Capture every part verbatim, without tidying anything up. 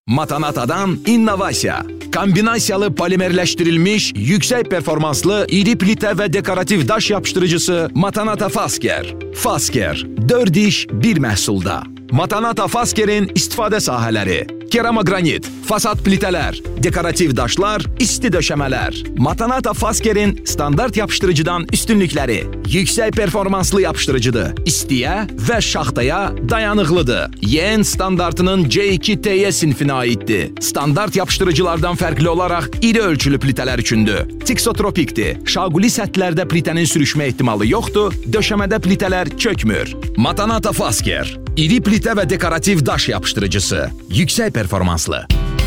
Matanatadan innovasiya. Kombinasiyalı polimerləşdirilmiş, yüksək performanslı, iri plitə və dekorativ daş yapışdırıcısı Matanata Fasker. Fasker, dörd iş, bir məhsulda. Matanata Fasker'in istifadə sahələri: keramogranit, fasad plitələr, dekorativ daşlar, isti döşəmələr. Matanata Fasker'in standart yapışdırıcıdan üstünlükləri: yüksək performanslı yapışdırıcıdır, istiyə və şaxtaya dayanıqlıdır. Y N standartının C iki T Y sinfinə aiddir. Standart yapışdırıcılardan fərqli olaraq iri ölçülü plitələr üçündür. Tiksotropikdir. Şaquli səthlərdə plitənin sürüşmə ehtimalı yoxdur, döşəmədə plitələr çökmür. Matanata Fasker, iri plitə və dekorativ daş yapışdırıcısı, yüksək performanslı.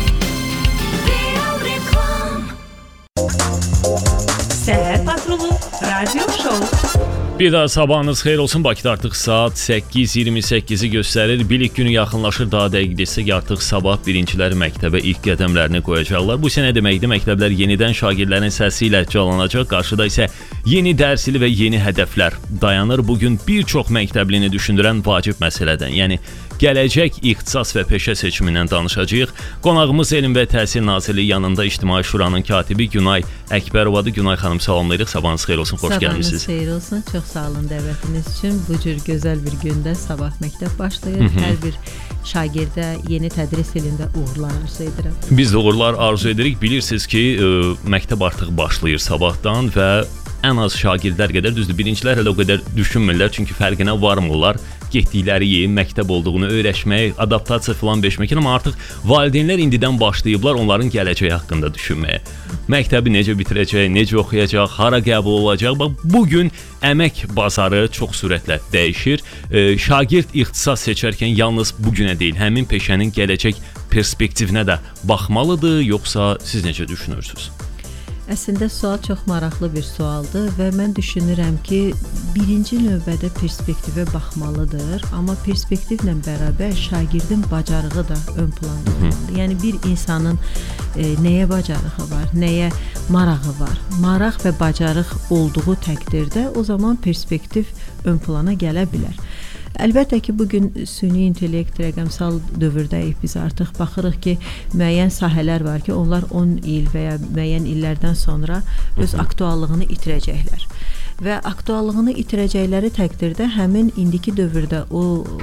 Səhər patrulu radio show. Bir daha sabahınız xeyir olsun. Bakıda artıq saat səkkiz iyirmi səkkizi göstərir. Bilik günü yaxınlaşır. Daha dəqiq desək artıq sabah birincilər məktəbə ilk qədəmlərini qoyacaqlar. Bu sənə deməkdir, məktəblər yenidən şagirdlərin səsi ilə canlanacaq. Qarşıda isə yeni dərs ili və yeni hədəflər dayanır. Bugün bir çox məktəblini düşündürən vacib məsələdən, yəni gələcək ixtisas və peşə seçimindən danışacağıq. Qonağımız Elm və Təhsil Nazirliyi yanında İctimai Şuranın katibi Günay Əkbərovadır. Günay xanım, salamlayırıq. Sabahınız xeyir olsun. Xoş gəlmisiniz. Sabahınız xeyir olsun. Çox sağ olun dəvətiniz üçün. Bu cür gözəl bir gündə sabah məktəb başlayır. Hı -hı. Hər bir şagirdə yeni tədris ilində uğurlar arzu edirəm. Biz də uğurlar arzu edirik. Bilirsiniz ki, ə, məktəb artıq başlayır sabahdan və ən az şagirdlər qədər, düzdür, birincilər hələ o qədər düşünmürlər, çünki fərqinə varmırlar. Getdikləri yerin məktəb olduğunu öyrəşmək, adaptasiya filan beşmək, amma artıq valideynlər indidən başlayıblar onların gələcəyi haqqında düşünməyə. Məktəbi necə bitirəcək, necə oxuyacaq, hara qəbul olacaq. Bax, bugün əmək bazarı çox sürətlə dəyişir. E, şagird ixtisas seçərkən yalnız bu günə deyil, həmin peşənin gələcək perspektivinə də baxmalıdır, yoxsa siz necə düşünürsünüz? Əslində sual çox maraqlı bir sualdır və mən düşünürəm ki, birinci növbədə perspektivə baxmalıdır, amma perspektivlə bərabər şagirdin bacarığı da ön planda olmalı. Yəni bir insanın e, nəyə bacarığı var, nəyə marağı var. Maraq və bacarıq olduğu təqdirdə o zaman perspektiv ön plana gələ bilər. Əlbəttə ki, bugün süni intellekt, rəqəmsal dövrdəyik. Biz artıq baxırıq ki, müəyyən sahələr var ki, onlar on il və ya müəyyən illərdən sonra öz aktuallığını itirəcəklər. Və aktuallığını itirəcəkləri təqdirdə həmin indiki dövrdə o,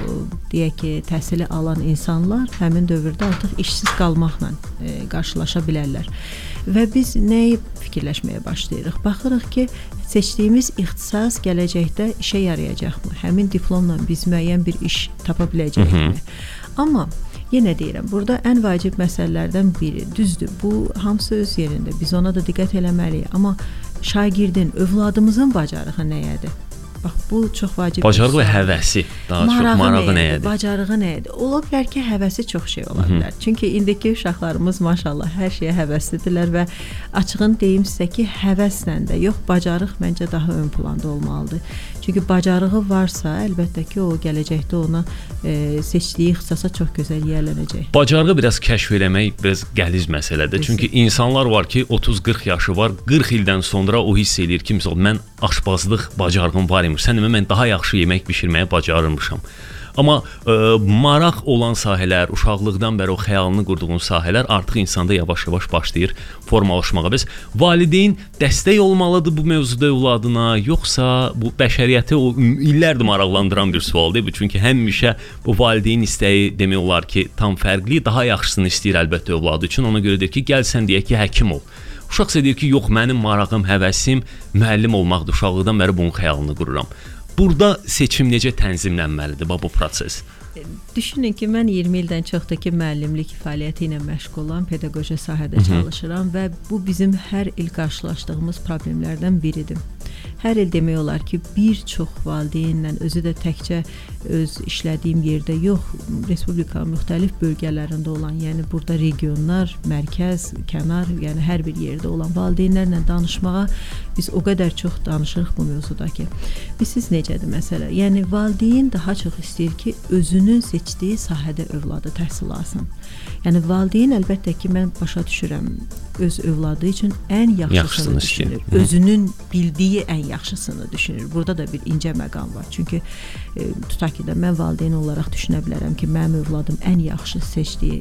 deyək ki, təhsili alan insanlar həmin dövrdə artıq işsiz qalmaqla e, qarşılaşa bilərlər. Və biz nəyi fikirləşməyə başlayırıq? Baxırıq ki, seçdiyimiz ixtisas gələcəkdə işə yarayacaqmı? Həmin diplomla biz müəyyən bir iş tapa biləcəkmi? Amma yenə deyirəm, burada ən vacib məsələlərdən biri, düzdür, bu hamısı öz yerində, biz ona da diqqət eləməliyik. Amma şagirdin, övladımızın bacarığı nəyədir? Bax, bu çox vacib. Bacarığı və həvəsi, daha marağı çox marağı nəyədir? nəyədir? Bacarığı nəyədir? Ola bilər ki, həvəsi çox şey ola bilər. Hı -hı. Çünki indiki uşaqlarımız maşallah hər şeyə həvəslidirlər və açığını deyim sizə ki, həvəslə də yox, bacarıq məncə daha ön planda olmalıdır. Çünki bacarığı varsa, əlbəttə ki, o gələcəkdə ona e, seçdiyi ixtisasa çox gözəl yiyələnəcək. Bacarığı biraz kəşf eləmək biraz qəliz məsələdir. Çünki insanlar var ki, otuz qırx yaşı var, qırx ildən sonra o hiss eləyir ki, məsəl mən aşbazlıq bacarığım var imiş. Sən demə mən daha yaxşı yemək bişirməyə bacarırmışam. Amma e, maraq olan sahələr, uşaqlıqdan bəri o xəyalını qurduğun sahələr artıq insanda yavaş-yavaş başlayır formalaşmağa. Bəs valideyn dəstək olmalıdır bu mövzuda övladına, yoxsa bu bəşəriyyəti o illərdir maraqlandıran bir sualdır bu. Çünki həmişə bu valideyn istəyi demək olar ki, tam fərqli, daha yaxşısını istəyir əlbəttə övladı üçün. Ona görə deyir ki, gəl sən deyək ki, həkim ol. Uşaqsa deyir ki, yox, mənim marağım, həvəsim müəllim olmaqdır. Uşaqlıqdan bəri bunun xəyalını qururam. Burada seçim necə tənzimlənməlidir bu proses? Düşünün ki, mən iyirmi ildən çoxdur ki, müəllimlik fəaliyyəti ilə məşğulam, pedaqoji sahədə çalışıram və bu bizim hər il qarşılaşdığımız problemlərdən biridir. Hər il demək olar ki, bir çox valideynlə, özü də təkcə öz işlədiyim yerdə yox, Respublikanın müxtəlif bölgələrində olan, yəni burada regionlar, mərkəz, kənar, yəni hər bir yerdə olan valideynlərlə danışmağa biz o qədər çox danışırıq bu mövzuda ki. Bilirsiniz necədir məsələ? Yəni valideyn daha çox istəyir ki, özünün seçdiyi sahədə övladı təhsil alsın. Yəni valideyn əlbəttə ki, mən başa düşürəm, öz övladı üçün ən yaxşısını, yaxşısını düşünür. Hı. Özünün bildiyi ən yaxşısını düşünür. Burada da bir incə məqam var. Çünki e, tutaq ki də mən valideyn olaraq düşünə bilərəm ki, mənim övladım ən yaxşı seçdiyi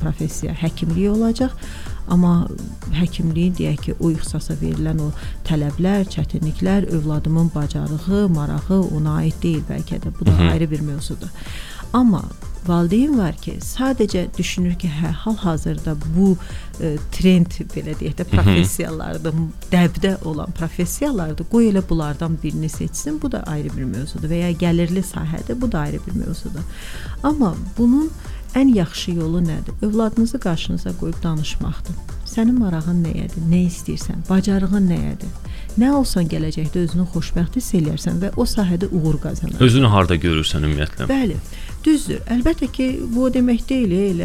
professiya həkimlik olacaq. Amma həkimliyin deyək ki, o ixtisasa verilən o tələblər, çətinliklər, övladımın bacarığı, marağı ona aid deyil bəlkə də. Bu da Hı-hı. ayrı bir mövzudur. Amma valideyn var ki, sadəcə düşünür ki, hə, hal-hazırda bu e, trend belə deyək də professiyalardır, dəbdə olan professiyalardır. Qoy elə bunlardan birini seçsin. Bu da ayrı bir mövzudur və ya gəlirli sahədir. Bu da ayrı bir mövzudur. Amma bunun ən yaxşı yolu nədir? Övladınızı qarşınıza qoyub danışmaqdır. Sənin marağın nəyədir? Nə istəyirsən? Bacarığın nəyədir? Nə olsan gələcəkdə özünü xoşbəxt hiss eləyərsən və o sahədə uğur qazanarsan. Özünü harda görürsən ümumiyyətlə? Bəli. Düzdür. Əlbəttə ki, bu o demək deyil, elə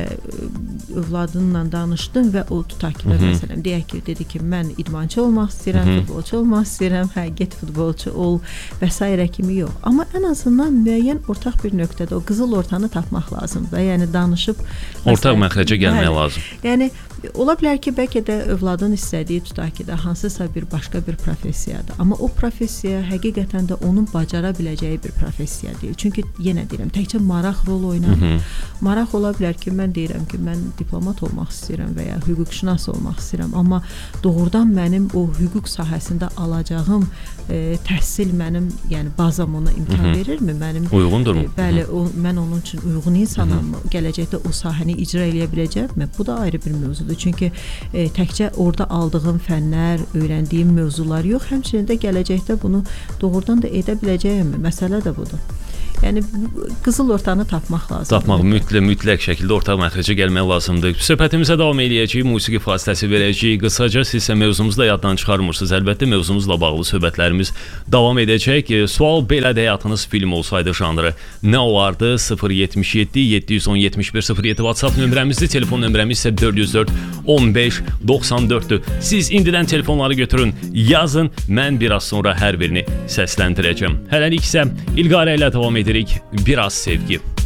övladınla danışdın və o tutaq ki, məsələn, deyək ki, dedi ki, mən idmançı olmaq istəyirəm, Hı-hı. futbolçu olmaq istəyirəm, hə, get futbolçu ol və s. kimi yox. Amma ən azından müəyyən ortaq bir nöqtədə o qızıl ortanı tapmaq lazımdır. Yəni danışıb ortaq məxrəcə gəlmək lazım. Yəni ola bilər ki, bəlkə də övladın istədiyi tutaq ki, də hansısa bir başqa bir professiyadır. Amma o professiya həqiqətən də onun bacara biləcəyi bir professiya deyil. Çünki yenə deyirəm, təkcə maraq rol oynamır. Maraq ola bilər ki, mən deyirəm ki, mən diplomat olmaq istəyirəm və ya hüquqşünas olmaq istəyirəm. Amma doğrudan mənim o hüquq sahəsində alacağım e, təhsil mənim, yəni bazam ona imkan Hı-hı. verirmi? Mənim uyğundurmu? E, bəli, o, mən onun üçün uyğun insanam. Gələcəkdə o sahəni icra eləyə biləcəmmi? Bu da ayrı bir mövzudur. Çünki e, təkcə orada aldığım fənlər, öyrəndiyim mövzular yox, həmçinin də gələcəkdə bunu doğrudan da edə biləcəyəmmi? Məsələ də budur. Yəni qızıl ortanı tapmaq lazımdır. Tapmaq mütləq mütləq şəkildə ortaq məxrəcə gəlmək lazımdır. Söhbətimizə davam eləyəcəyik, musiqi fasiləsi verəcəyik. Qısaca sizsə mövzumuzu da yaddan çıxarmırsınız. Əlbəttə mövzumuzla bağlı söhbətlərimiz davam edəcək. Sual belədir, həyatınız film olsaydı janrı nə olardı? sıfır yetmiş yeddi yeddi yüz on yetmiş bir sıfır yeddi WhatsApp nömrəmizdir. Telefon nömrəmiz isə dörd yüz dörd on beş doxsan dörddür. Siz indidən telefonları götürün, yazın. Mən biraz sonra hər birini səsləndirəcəm. Hələlik isə İlqarə ilə davam edirik. Biraz sevgi.